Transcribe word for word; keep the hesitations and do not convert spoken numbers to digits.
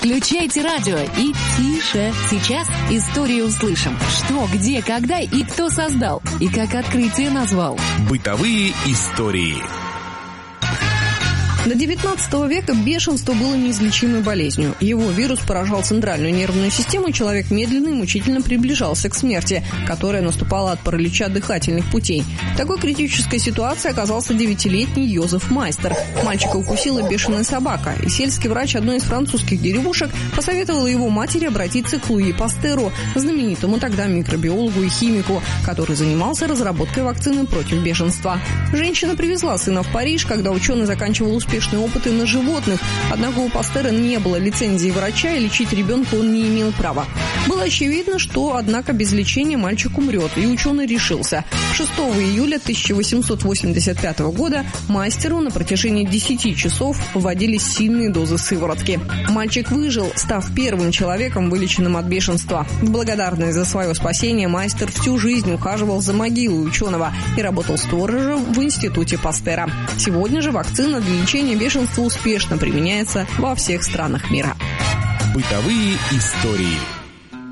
Включайте радио и тише. Сейчас историю услышим. Что, где, когда и кто создал. И как открытие назвал. Бытовые истории. До девятнадцатого века бешенство было неизлечимой болезнью. Его вирус поражал центральную нервную систему, и человек медленно и мучительно приближался к смерти, которая наступала от паралича дыхательных путей. В такой критической ситуации оказался девятилетний Йозеф Майстер. Мальчика укусила бешеная собака, и сельский врач одной из французских деревушек посоветовал его матери обратиться к Луи Пастеру, знаменитому тогда микробиологу и химику, который занимался разработкой вакцины против бешенства. Женщина привезла сына в Париж, когда ученый заканчивал успешные опыты на животных, однако у Пастера не было лицензии врача, и лечить ребенка он не имел права. Было очевидно, что, однако, без лечения мальчик умрет, и ученый решился. шестого июля тысяча восемьсот восемьдесят пятого года Майстеру на протяжении десяти часов вводились сильные дозы сыворотки. Мальчик выжил, став первым человеком, вылеченным от бешенства. В благодарность за свое спасение Майстер всю жизнь ухаживал за могилой ученого и работал сторожем в институте Пастера. Сегодня же вакцина для лечения бешенства успешно применяется во всех странах мира. Бытовые истории.